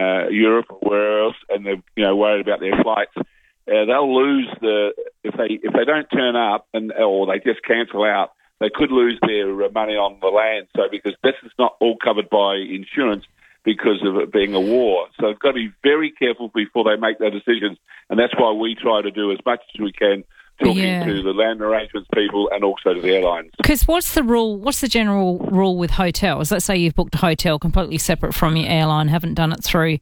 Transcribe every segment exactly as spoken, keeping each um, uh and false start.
uh, Europe or where else, and they're you know worried about their flights, uh, they'll lose the if they if they don't turn up and or they just cancel out, they could lose their money on the land. So because this is not all covered by insurance because of it being a war, so they've got to be very careful before they make their decisions, and that's why we try to do as much as we can. Talking yeah. to the land arrangements people and also to the airlines. Because what's the rule? What's the general rule with hotels? Let's say you've booked a hotel completely separate from your airline, haven't done it through.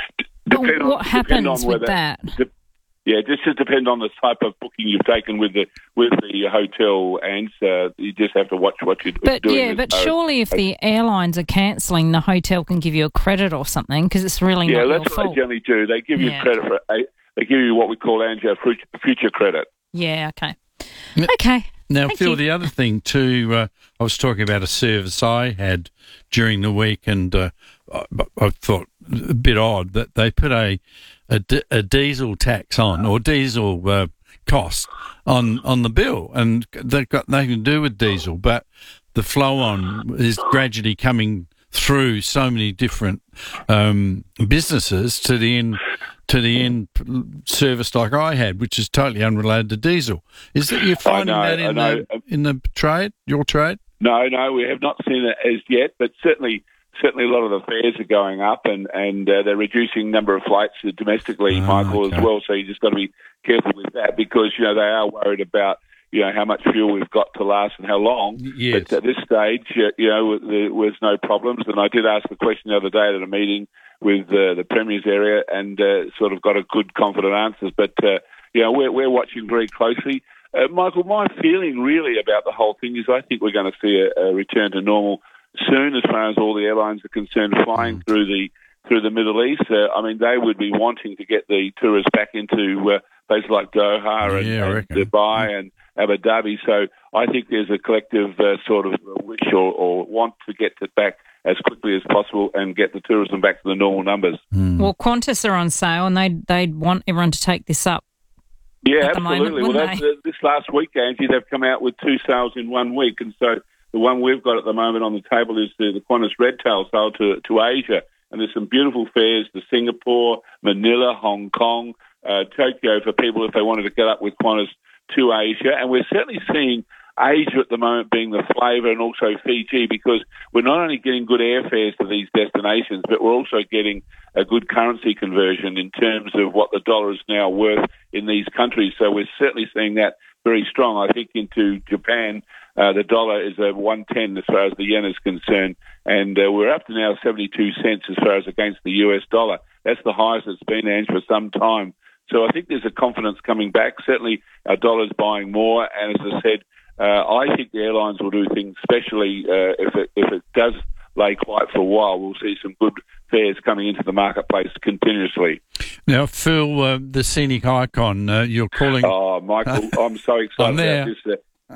Depend what on, happens with whether, that? De- yeah, this just depends on the type of booking you've taken with the with the hotel, and uh, you just have to watch what you're but, doing. Yeah, but surely if the airlines are cancelling, the hotel can give you a credit or something because it's really yeah, not your that's what fault. they generally do. They give you yeah. credit for a, they give you what we call Angio future credit. Yeah. Okay. Okay. Now, Thank Phil, you. the other thing too, uh, I was talking about a service I had during the week, and uh, I, I thought a bit odd that they put a a, di- a diesel tax on or diesel uh, cost on on the bill, and they've got nothing to do with diesel, but the flow on is gradually coming through so many different um, businesses to the end. to the end service like I had, which is totally unrelated to diesel. Is that you're finding know, that in the, in the trade, your trade? No, no, we have not seen it as yet, but certainly certainly a lot of the fares are going up, and, and uh, they're reducing number of flights domestically, oh, Michael, okay. as well, so you just got to be careful with that because, you know, they are worried about you know, how much fuel we've got to last and how long. Yes. But at this stage, you know, there was no problems. And I did ask the question the other day at a meeting with uh, the Premier's area and uh, sort of got a good, confident answers. But, uh, you know, we're, we're watching very closely. Uh, Michael, my feeling really about the whole thing is I think we're going to see a, a return to normal soon as far as all the airlines are concerned flying mm. through the through the Middle East. Uh, I mean, they would be wanting to get the tourists back into uh, places like Doha and, yeah, and Dubai yeah. and Abu Dhabi. So I think there's a collective uh, sort of wish or, or want to get it back as quickly as possible and get the tourism back to the normal numbers. Mm. Well, Qantas are on sale and they'd, they'd want everyone to take this up. Yeah, at the absolutely. Moment, well, that's, uh, this last week, Angie, they've come out with two sales in one week. And so the one we've got at the moment on the table is the, the Qantas Red Tail sale to, to Asia. And there's some beautiful fares to Singapore, Manila, Hong Kong, uh, Tokyo for people if they wanted to get up with Qantas to Asia. And we're certainly seeing Asia at the moment being the flavour, and also Fiji, because we're not only getting good airfares to these destinations, but we're also getting a good currency conversion in terms of what the dollar is now worth in these countries. So we're certainly seeing that very strong. I think into Japan, uh, the dollar is a one ten as far as the yen is concerned, and uh, we're up to now seventy-two cents as far as against the U S dollar. That's the highest it's been, Ange, for some time. So I think there's a confidence coming back. Certainly our dollar's buying more, and as I said, uh, I think the airlines will do things, especially uh, if it if it does lay quiet for a while. We'll see some good fares coming into the marketplace continuously. Now, Phil, uh, the scenic icon, uh, you're calling... Oh, Michael, I'm so excited about this. Uh,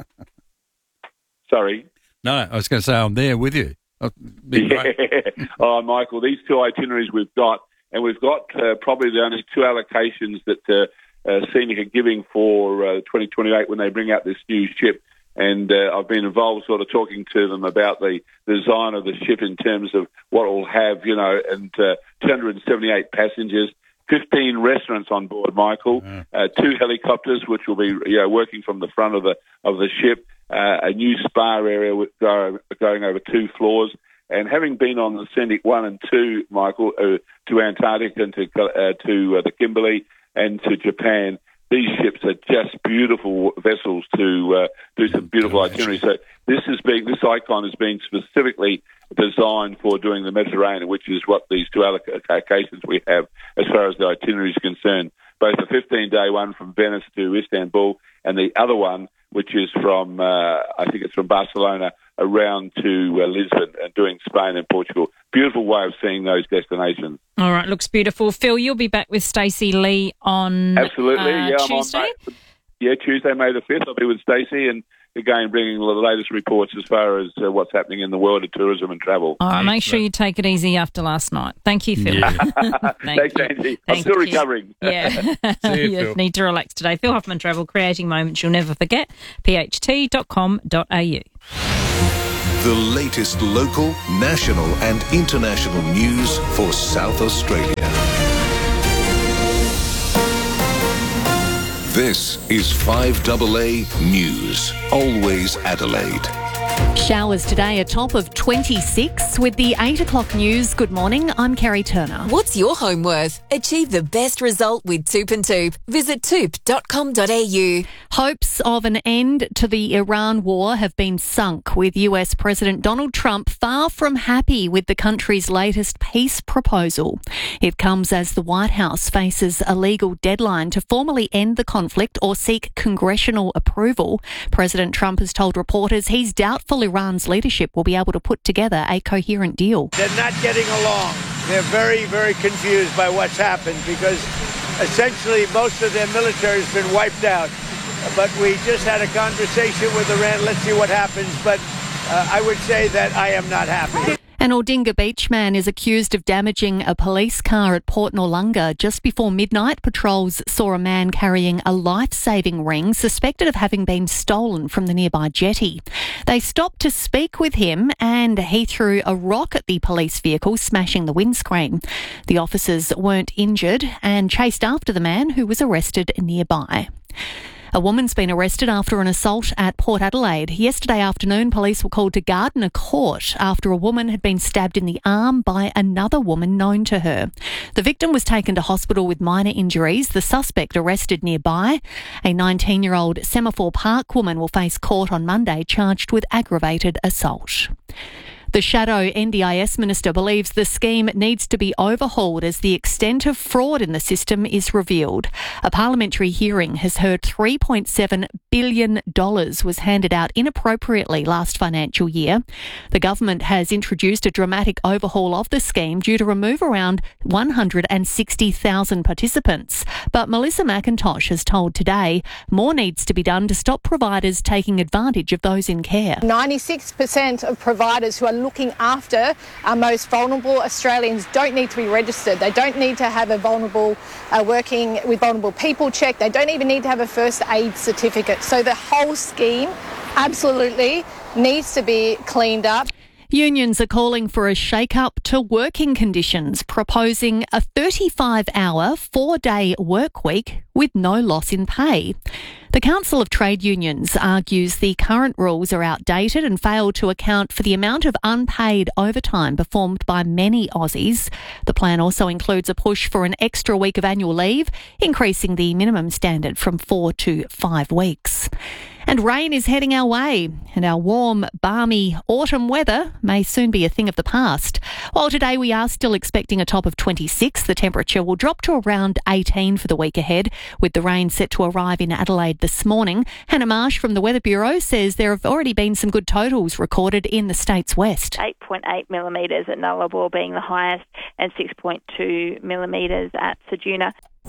sorry? No, I was going to say I'm there with you. Yeah. Oh, Michael, these two itineraries we've got, and we've got uh, probably the only two allocations that uh, uh, Scenic are giving for uh, twenty twenty-eight when they bring out this new ship. And uh, I've been involved sort of talking to them about the design of the ship in terms of what it will have, you know, and uh, two hundred seventy-eight passengers, fifteen restaurants on board, Michael, yeah. uh, two helicopters, which will be, you know, working from the front of the of the ship, uh, a new spa area with go, going over two floors. And having been on the Scenic one and two, Michael, uh, to Antarctica and to, uh, to uh, the Kimberley and to Japan, these ships are just beautiful vessels to uh, do some beautiful itineraries. So this is being this icon is being specifically designed for doing the Mediterranean, which is what these two allocations we have as far as the itinerary is concerned. Both the fifteen-day one from Venice to Istanbul, and the other one, which is from uh, I think it's from Barcelona around to uh, Lisbon and doing Spain and Portugal. Beautiful way of seeing those destinations. All right, looks beautiful. Phil, you'll be back with Stacey Lee on Absolutely, uh, yeah, Tuesday? I'm on May, yeah, Tuesday, May the fifth. I'll be with Stacey and again bringing the latest reports as far as uh, what's happening in the world of tourism and travel. All right, make sure you take it easy after last night. Thank you, Phil. Yeah. Thank Thanks, you. Angie. Thank I'm still you. recovering. Yeah, See you, you Phil. need to relax today. Phil Hoffman Travel, creating moments you'll never forget. p h t dot com dot a u The latest local, national and international news for South Australia. This is five A A News, always Adelaide. Showers today, a top of twenty-six. With the eight o'clock news, good morning, I'm Kerry Turner. What's your home worth? Achieve the best result with Toop and Toop. Visit toop dot com dot a u. Hopes of an end to the Iran war have been sunk, with U S President Donald Trump far from happy with the country's latest peace proposal. It comes as the White House faces a legal deadline to formally end the conflict or seek congressional approval. President Trump has told reporters he's doubtful Iran's leadership will be able to put together a coherent deal. They're not getting along. They're very, very confused by what's happened because essentially most of their military has been wiped out. But we just had a conversation with Iran. Let's see what happens. But uh, I would say that I am not happy. An Aldinga Beach man is accused of damaging a police car at Port Noarlunga. Just before midnight, patrols saw a man carrying a life-saving ring suspected of having been stolen from the nearby jetty. They stopped to speak with him and he threw a rock at the police vehicle, smashing the windscreen. The officers weren't injured and chased after the man, who was arrested nearby. A woman's been arrested after an assault at Port Adelaide. Yesterday afternoon, police were called to Gardner Court after a woman had been stabbed in the arm by another woman known to her. The victim was taken to hospital with minor injuries. The suspect arrested nearby. A nineteen-year-old Semaphore Park woman will face court on Monday, charged with aggravated assault. The shadow N D I S minister believes the scheme needs to be overhauled as the extent of fraud in the system is revealed. A parliamentary hearing has heard three point seven billion dollars was handed out inappropriately last financial year. The government has introduced a dramatic overhaul of the scheme due to remove around one hundred sixty thousand participants. But Melissa McIntosh has told Today more needs to be done to stop providers taking advantage of those in care. ninety-six percent of providers who are looking after our most vulnerable Australians don't need to be registered. They don't need to have a vulnerable uh, working with vulnerable people check. They don't even need to have a first aid certificate. So the whole scheme absolutely needs to be cleaned up. Unions are calling for a shake-up to working conditions, proposing a thirty-five hour, four-day work week with no loss in pay. The Council of Trade Unions argues the current rules are outdated and fail to account for the amount of unpaid overtime performed by many Aussies. The plan also includes a push for an extra week of annual leave, increasing the minimum standard from four to five weeks. And rain is heading our way, and our warm, balmy autumn weather may soon be a thing of the past. While today we are still expecting a top of twenty-six, the temperature will drop to around eighteen for the week ahead, with the rain set to arrive in Adelaide this morning. Hannah Marsh from the Weather Bureau says there have already been some good totals recorded in the state's west. eight point eight millimetres at Nullarbor being the highest, and six point two millimetres at Ceduna.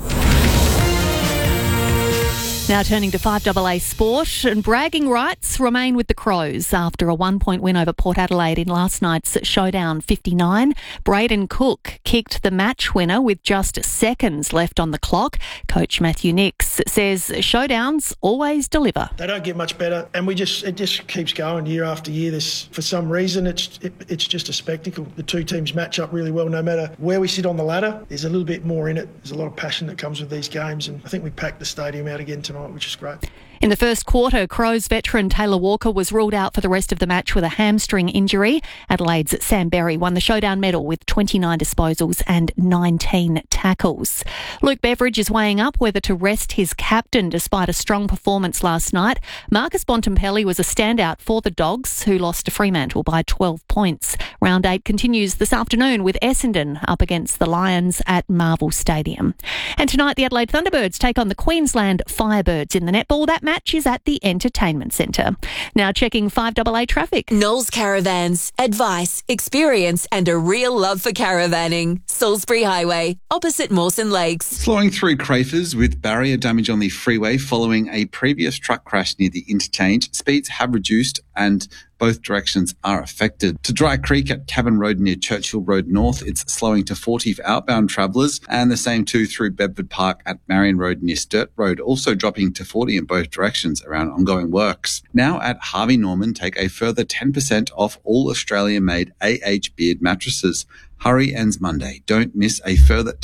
Now turning to five A A Sport, and bragging rights remain with the Crows after a one-point win over Port Adelaide in last night's Showdown fifty-nine. Braden Cook kicked the match winner with just seconds left on the clock. Coach Matthew Nix says Showdowns always deliver. They don't get much better, and we just it just keeps going year after year. This, for some reason, it's it, it's just a spectacle. The two teams match up really well, no matter where we sit on the ladder. There's a little bit more in it. There's a lot of passion that comes with these games, and I think we packed the stadium out again tonight, which is great. In the first quarter, Crows veteran Taylor Walker was ruled out for the rest of the match with a hamstring injury. Adelaide's Sam Berry won the Showdown medal with twenty-nine disposals and nineteen tackles. Luke Beveridge is weighing up whether to rest his captain despite a strong performance last night. Marcus Bontempelli was a standout for the Dogs, who lost to Fremantle by twelve points. Round eight continues this afternoon with Essendon up against the Lions at Marvel Stadium. And tonight, the Adelaide Thunderbirds take on the Queensland Firebirds in the netball. That match is at the Entertainment Centre. Now checking five A A traffic. Knowles Caravans. Advice, experience and a real love for caravanning. Salisbury Highway, opposite Mawson Lakes. Flowing through Crafers with barrier damage on the freeway following a previous truck crash near the interchange. Speeds have reduced and Both directions are affected. To Dry Creek at Cabin Road near Churchill Road North, it's slowing to forty for outbound travellers, and the same too through Bedford Park at Marion Road near Sturt Road, also dropping to forty in both directions around ongoing works. Now at Harvey Norman, take a further ten percent off all Australian-made A H Beard mattresses. Hurry ends Monday. Don't miss a further